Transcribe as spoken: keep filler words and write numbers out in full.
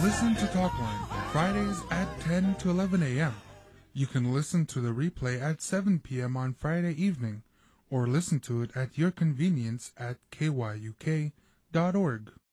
Listen to Talkline Fridays at ten to eleven a.m. You can listen to the replay at seven p.m. on Friday evening, or listen to it at your convenience at k y u k dot org.